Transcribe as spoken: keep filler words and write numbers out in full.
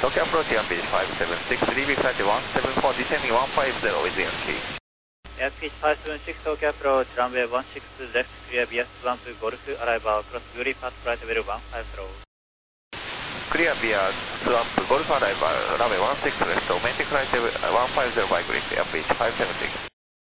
Tokyo approach airspace five seven six, leaving flight one seven four, descending one five zero with airspeed. Airspeed five seven six, Tokyo approach, runway one six left, clear B S one two Golf, arrival, cross Guri path, flight level one five zero. Clear via swamp Golf arrival, runway one six left, maintain flight one five zero by grid, airspeed five seven six.